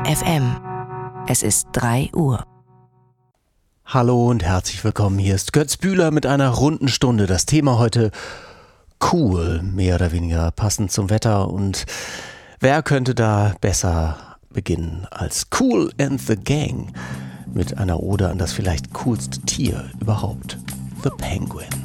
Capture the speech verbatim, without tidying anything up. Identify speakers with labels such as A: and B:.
A: F M. Es ist drei Uhr.
B: Hallo und herzlich willkommen. Hier ist Götz Bühler mit einer runden Stunde. Das Thema heute cool, mehr oder weniger passend zum Wetter. Und wer könnte da besser beginnen als Kool and the Gang mit einer Ode an das vielleicht coolste Tier überhaupt, the Penguin.